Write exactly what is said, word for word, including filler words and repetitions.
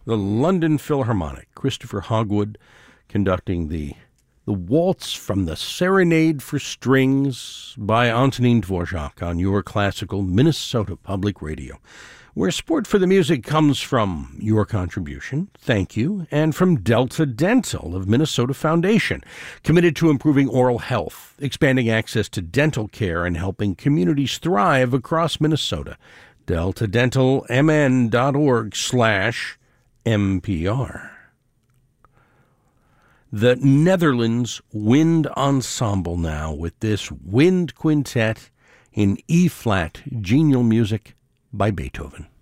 the London Philharmonic. Christopher Hogwood conducting the the waltz from the Serenade for Strings by Antonin Dvorak on your classical Minnesota Public Radio, where support for the music comes from your contribution, thank you, and from Delta Dental of Minnesota Foundation, committed to improving oral health, expanding access to dental care, and helping communities thrive across Minnesota. delta dental m n dot org slash M P R. The Netherlands Wind Ensemble now with this wind quintet in E-flat genial music by Beethoven.